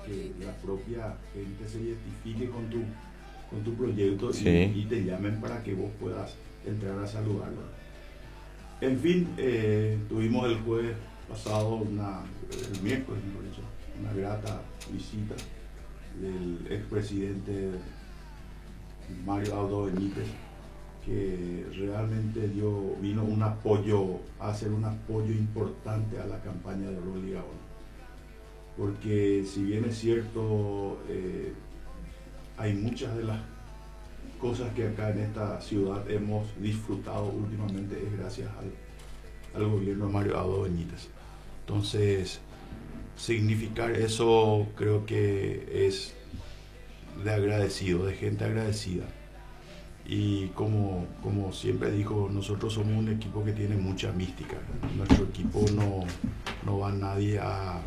que la propia gente se identifique con tu proyecto Sí. y te llamen para que vos puedas entrar a saludarlo. En fin, tuvimos el jueves pasado, el miércoles, mejor dicho, una grata visita del expresidente Mario Abdo Benítez, que realmente vino a hacer un apoyo importante a la campaña de Rolly Gaona. Porque si bien es cierto, hay muchas de las cosas que acá en esta ciudad hemos disfrutado últimamente es gracias al gobierno de Mario Abdo Benítez. Entonces, significar eso creo que es de agradecido, de gente agradecida. Y como siempre digo, nosotros somos un equipo que tiene mucha mística. Nuestro equipo no va nadie a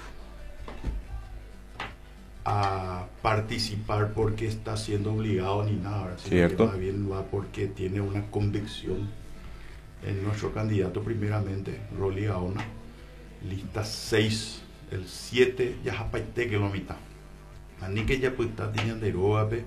participar porque está siendo obligado ni nada, sino que más bien va porque tiene una convicción en nuestro candidato primeramente, Rolly Gaona, lista 6, el 7, ya japaite que lo mitad. Ani que ya pues está teniendo derogape,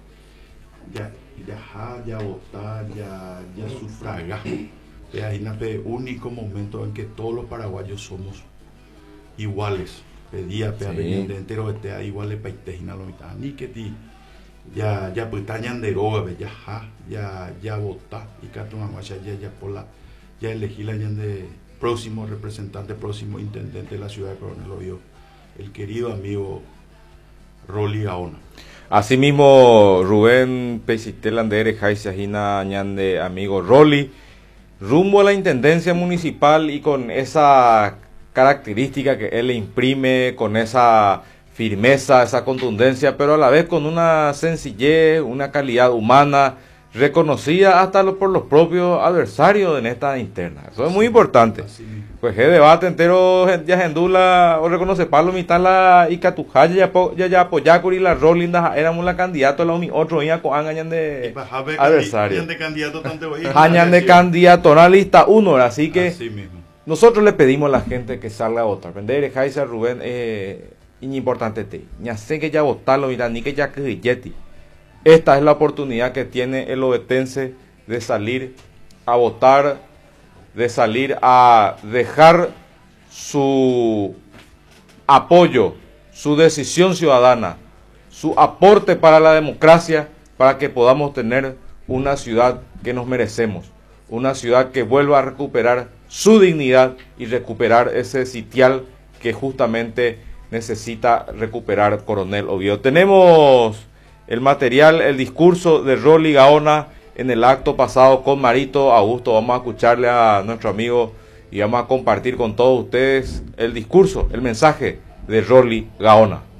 ya votar, ya sufragar. Es el único momento en que todos los paraguayos somos iguales. Pedía entero este igual le paitejina lo mitad ni que ti ya pues tañan de roga ya vota y cada una marcha ya elegí la de próximo representante, próximo intendente de la ciudad de Coronel Oviedo, el querido amigo Rolly Gaona. Asimismo, Rubén Peisitel Andere Jaisajina Ñande, amigo Rolly, rumbo a la intendencia municipal y con esa característica que él le imprime, con esa firmeza, esa contundencia, pero a la vez con una sencillez, una calidad humana reconocida hasta por los propios adversarios en esta interna. Eso es muy importante. Pues el debate entero ya gendula o reconoce Pablo Mitala y Catujaya ya apoyacuri la Rolinda éramos la candidato a la otro día con añan de adversario. Añan de candidato a la lista 1, así que nosotros le pedimos a la gente que salga a votar. Vender Jaisa Rubén importante te. Ya sé que ya votarlo mira ni que ya que esta es la oportunidad que tiene el ovetense de salir a votar, de salir a dejar su apoyo, su decisión ciudadana, su aporte para la democracia, para que podamos tener una ciudad que nos merecemos, una ciudad que vuelva a recuperar su dignidad y recuperar ese sitial que justamente necesita recuperar Coronel Oviedo. Tenemos el material, el discurso de Rolly Gaona en el acto pasado con Marito Augusto. Vamos a escucharle a nuestro amigo y vamos a compartir con todos ustedes el discurso, el mensaje de Rolly Gaona.